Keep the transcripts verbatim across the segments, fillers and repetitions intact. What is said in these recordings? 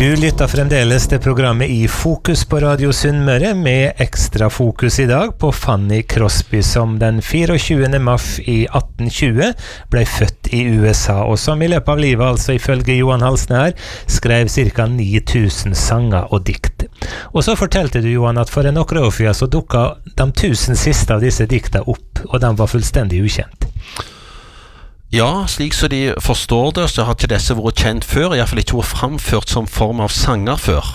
Du lytter fremdeles til programmet I Fokus på Radio Sunnmøre med ekstra fokus I dag på Fanny Crosby som den tjuefire mars I atten tjue ble født I U S A og som I løpet av livet, altså ifølge Johan Halsen her, skrev cirka ni tusen sanger og dikt. Og så fortalte du, Johan, at for en noen år siden så dukket de tusen siste av disse dikta opp, og de var fullstendig ukjent. Ja, slik så de forstår det, så har ikke disse vært kjent før, I hvert fall ikke vært framført som form av sanger før.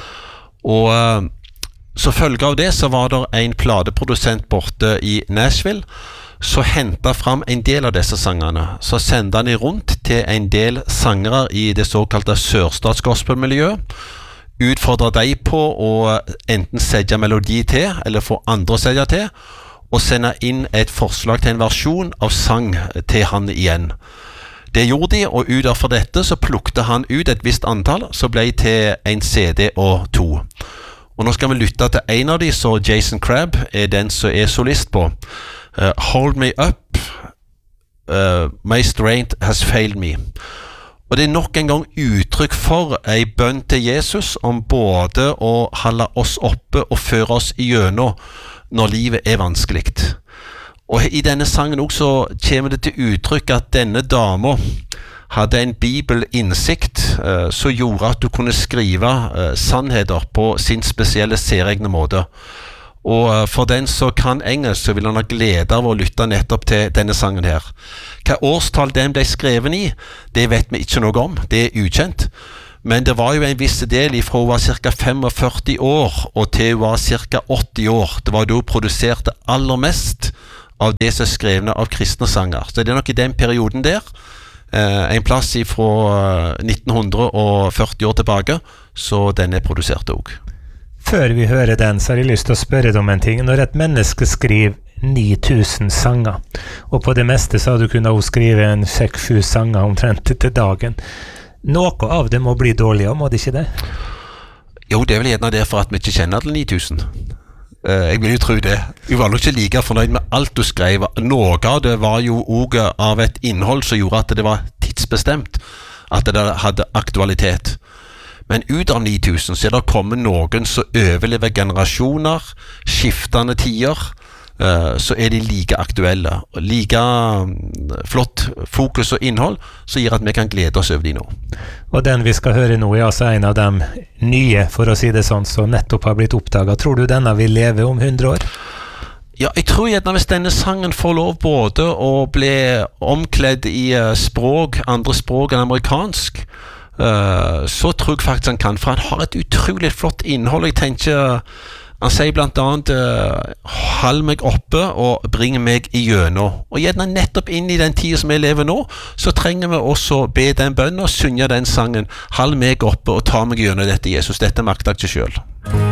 Og uh, så følge av det så var det en pladeprodusent borte I Nashville, så hentet fram en del av disse sangene, så sendte han de rundt til en del sangere I det såkalte sørstatsgospelmiljøet, utfordret de på å enten sette melodi til, eller få andre å sette til, og sende inn et forslag til en versjon av sang til han igjen. Det gjorde de, og ut av dette så plukte han ut et visst antall, så ble det til en C D og to. Og nå skal vi lytte til en av de, så Jason Crabb er den som er solist på. Uh, Hold me up, uh, my strength has failed me. Og det er nok en gang uttrykk for en bønn til Jesus om både å holde oss oppe og føre oss igjennom når livet er vanskelig. Og I denne sangen også kommer det til uttrykk at denne dama hadde en bibelinnsikt uh, som gjorde at du kunne skrive uh, sannheter på sin spesielle særegne måte. Og uh, for den som kan engelsk, så vil han ha glede av å lytte nettopp til denne sangen her. Hva årstall den ble skreven I, det vet vi ikke noe om, det er ukjent. Men det var jo en viss del fra hun var cirka førtifem år og til hun var cirka åtti år. Det var da hun produserte aller mest av det som er skrevne av kristne sanger. Så det er nok I den perioden der, eh, en plass fra nitten førti år tilbake, så den er produsert også. Før vi hører den, så har jeg lyst til å spørre deg om en ting. Når et menneske skriver ni tusen sanger, og på det meste så har du kunnet skrive en seks-sju sanger omtrent til dagen, noe av det må bli dårligere, må det ikke det? Jo, det er vel gjerne derfor at vi ikke kjenner til ni tusen. Uh, jeg vil jo tro det. Vi var nok ikke like fornøyd med alt du skrev. Noe av det var jo også av et innhold som gjorde at det var tidsbestemt, at det hadde aktualitet. Men ut av ni tusen så er det kommet noen som overlever generasjoner, skiftende tider, Uh, så er de like aktuelle og like um, flott fokus og innhold som gjør at vi kan glede oss over de nå. Og den vi skal høre nå er altså en av dem nye, for å si det sånn, som nettopp har blitt oppdaget. Tror du denne vil leve om hundre år? Ja, jeg tror gjerne hvis denne sangen får lov både å bli omkledd I uh, språk, andre språk enn amerikansk, uh, så tror jeg faktisk han kan, for han har et utrolig flott innhold. Jeg tenker Han sier blant annet uh, «Hold meg oppe og bring meg igjennom». Og gjerne nettopp inn I den tiden som vi lever nå, så trenger vi også be den bønnen og synge den sangen «Hold meg oppe og ta meg igjennom dette, Jesus. Dette makter jeg ikke selv».